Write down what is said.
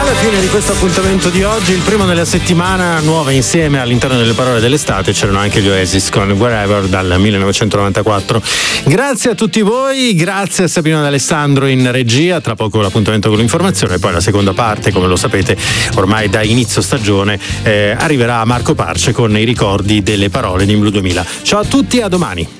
alla fine di questo appuntamento di oggi, il primo della settimana nuova insieme all'interno delle parole dell'estate. C'erano anche gli Oasis con Wherever dal 1994. Grazie a tutti voi, grazie a Sabino D'Alessandro in regia. Tra poco l'appuntamento con l'informazione, poi la seconda parte, come lo sapete ormai da inizio stagione, arriverà Marco Parce con i ricordi delle parole di In Blu 2000. Ciao a tutti, a domani.